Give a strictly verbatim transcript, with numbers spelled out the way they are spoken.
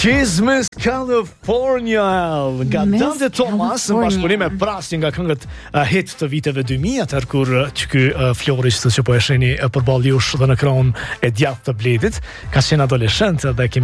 She's Miss California nga Miss Dante Thomas në bashkëpunim me Prastin nga këngët uh, hit të viteve dy mijë, atëherë kur uh, që ky uh, Florist që po e shihni uh, përballë jush dhe në ekran e djathtë të Bledit ka qenë adoleshent dhe kemi